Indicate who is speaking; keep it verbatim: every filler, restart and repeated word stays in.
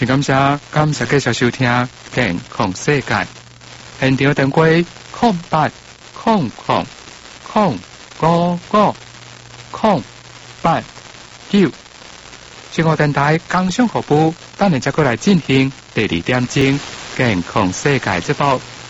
Speaker 1: 真感谢，感谢继续收听健康世界。现场电话空八空空空五五空八九。新华电台工商服务，等下再过来进行第二点钟健康世界节目。